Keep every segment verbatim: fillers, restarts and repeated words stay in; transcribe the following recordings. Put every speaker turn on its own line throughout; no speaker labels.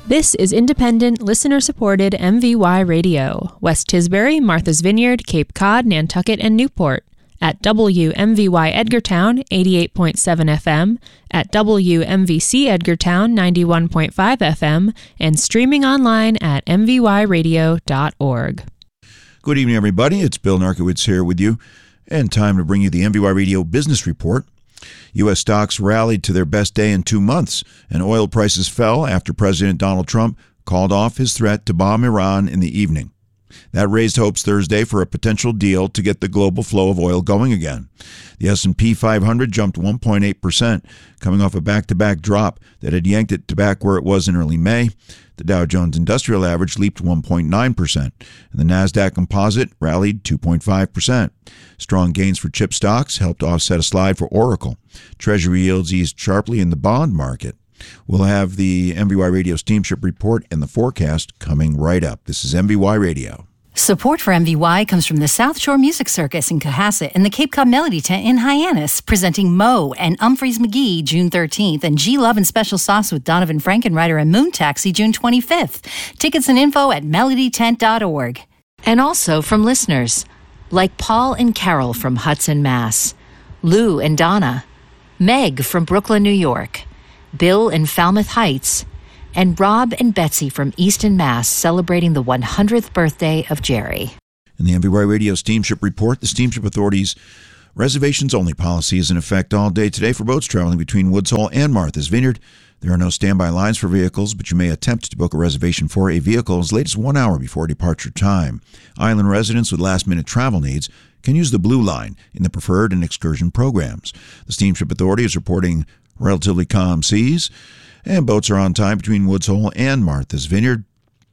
This is independent, listener-supported M V Y Radio. West Tisbury, Martha's Vineyard, Cape Cod, Nantucket, and Newport. At W M V Y Edgartown, eighty-eight point seven F M, at W M V C Edgartown, ninety-one point five F M, and streaming online at m v y radio dot org.
Good evening, everybody. It's Bill Narkowitz here with you, and time to bring you the M V Y Radio Business Report. U S stocks rallied to their best day in two months, and oil prices fell after President Donald Trump called off his threat to bomb Iran in the evening. That raised hopes Thursday for a potential deal to get the global flow of oil going again. The S and P five hundred jumped one point eight percent, coming off a back-to-back drop that had yanked it to back where it was in early May. The Dow Jones Industrial Average leaped one point nine percent, and the NASDAQ Composite rallied two point five percent. Strong gains for chip stocks helped offset a slide for Oracle. Treasury yields eased sharply in the bond market. We'll have the M V Y Radio Steamship Report and the forecast coming right up. This is M V Y Radio.
Support for M V Y comes from the South Shore Music Circus in Cohasset and the Cape Cod Melody Tent in Hyannis, presenting Mo and Umphreys McGee June thirteenth and G Love and Special Sauce with Donovan Frankenreiter and Moon Taxi June twenty-fifth. Tickets and info at melody tent dot org. And also from listeners like Paul and Carol from Hudson, Mass, Lou and Donna, Meg from Brooklyn, New York, Bill in Falmouth Heights, and Rob and Betsy from Easton, Mass, celebrating the one hundredth birthday of Jerry.
In the M V Y Radio Steamship Report, the Steamship Authority's reservations-only policy is in effect all day today for boats traveling between Woods Hole and Martha's Vineyard. There are no standby lines for vehicles, but you may attempt to book a reservation for a vehicle as late as one hour before departure time. Island residents with last-minute travel needs can use the Blue Line in the preferred and excursion programs. The Steamship Authority is reporting relatively calm seas, and boats are on time between Woods Hole and Martha's Vineyard.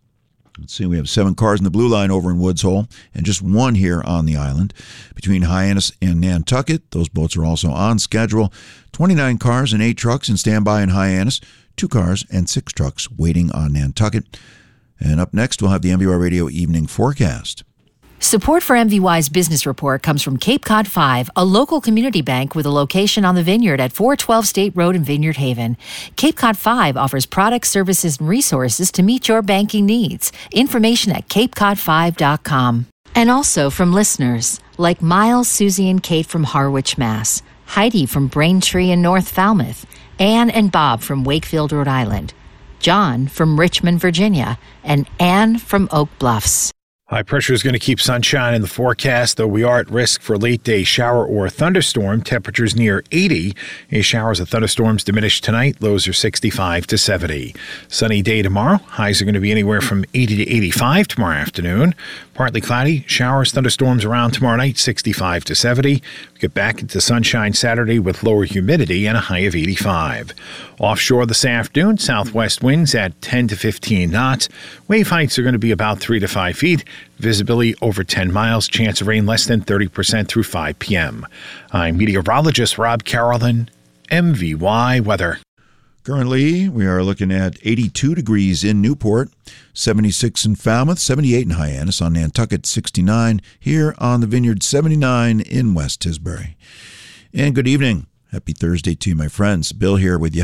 Let's see, we have seven cars in the Blue Line over in Woods Hole and just one here on the island. Between Hyannis and Nantucket, those boats are also on schedule. twenty-nine cars and eight trucks in standby in Hyannis, two cars and six trucks waiting on Nantucket. And up next, we'll have the M V Y Radio Evening Forecast.
Support for M V Y's Business Report comes from Cape Cod five, a local community bank with a location on the Vineyard at four twelve State Road in Vineyard Haven. Cape Cod five offers products, services, and resources to meet your banking needs. Information at cape cod five dot com. And also from listeners like Miles, Susie, and Kate from Harwich, Mass, Heidi from Braintree in North Falmouth, Ann and Bob from Wakefield, Rhode Island, John from Richmond, Virginia, and Ann from Oak Bluffs.
High pressure is going to keep sunshine in the forecast, though we are at risk for late-day shower or thunderstorm. Temperatures near eighty. Any showers or thunderstorms diminish tonight. Lows are sixty-five to seventy. Sunny day tomorrow. Highs are going to be anywhere from eighty to eighty-five tomorrow afternoon. Partly cloudy. Showers, thunderstorms around tomorrow night, sixty-five to seventy. We get back into sunshine Saturday with lower humidity and a high of eighty-five. Offshore this afternoon, southwest winds at ten to fifteen knots. Wave heights are going to be about three to five feet. Visibility over ten miles. Chance of rain less than thirty percent through five p.m. I'm meteorologist Rob Carolyn, M V Y Weather.
Currently, we are looking at eighty-two degrees in Newport, seventy-six in Falmouth, seventy-eight in Hyannis, on Nantucket, sixty-nine. Here on the Vineyard, seventy-nine in West Tisbury. And good evening. Happy Thursday to you, my friends. Bill here with you.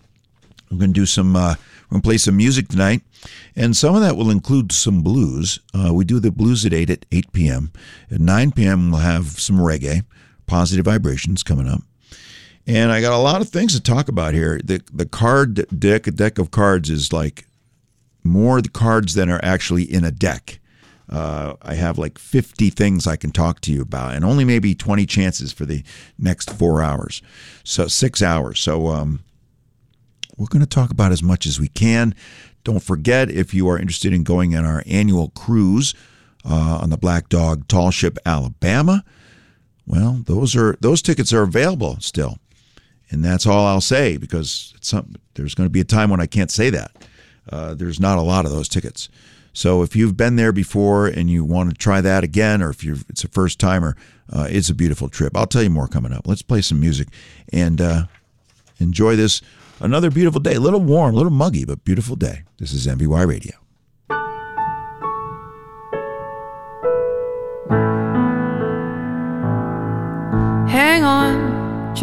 We're going to do some, uh, we're going to play some music tonight, and some of that will include some blues. Uh, we do the blues at eight at eight p.m. At nine p.m. we'll have some reggae, Positive Vibrations coming up. And I got a lot of things to talk about here. The the card deck, a deck of cards is like more the cards than are actually in a deck. Uh, I have like fifty things I can talk to you about, and only maybe twenty chances for the next four hours. So six hours. So um, we're going to talk about as much as we can. Don't forget, if you are interested in going on our annual cruise uh, on the Black Dog Tall Ship, Alabama, well, those are those tickets are available still. And that's all I'll say, because it's some, there's going to be a time when I can't say that. Uh, there's not a lot of those tickets. So if you've been there before and you want to try that again, or if you're, it's a first timer, uh, it's a beautiful trip. I'll tell you more coming up. Let's play some music and uh, enjoy this. Another beautiful day. A little warm, a little muggy, but beautiful day. This is M V Y Radio.